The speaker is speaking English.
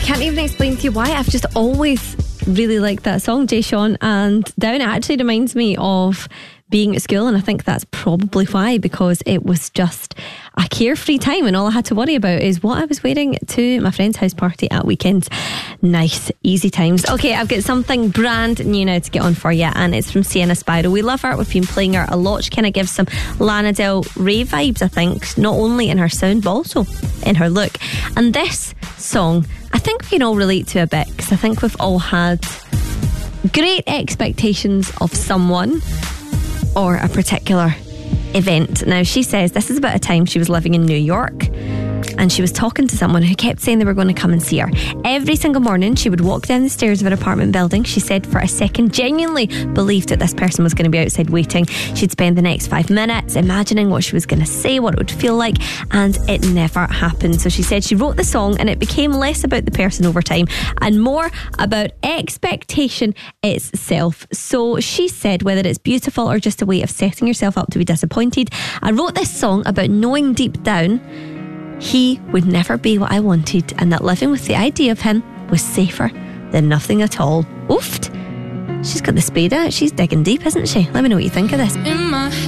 can't even explain to you why. I've just always really liked that song, Jay Sean and Down. It actually reminds me of being at school, and I think that's probably why, because it was just a carefree time and all I had to worry about is what I was wearing to my friend's house party at weekends. Nice, easy times. Okay, I've got something brand new now to get on for you, and it's from Sienna Spiro. We love her, we've been playing her a lot. She kind of gives some Lana Del Rey vibes, I think, not only in her sound but also in her look. And this song, I think we can all relate to a bit, because I think we've all had great expectations of someone or a particular event. Now, she says this is about a time she was living in New York and she was talking to someone who kept saying they were going to come and see her. Every single morning she would walk down the stairs of her apartment building. She said for a second genuinely believed that this person was going to be outside waiting. She'd spend the next 5 minutes imagining what she was going to say, what it would feel like, and it never happened. So she said she wrote the song and it became less about the person over time and more about expectation itself. So she said, whether it's beautiful or just a way of setting yourself up to be disappointed, I wrote this song about knowing deep down he would never be what I wanted, and that living with the idea of him was safer than nothing at all. Oofed. She's got the spade out. She's digging deep, isn't she? Let me know what you think of this.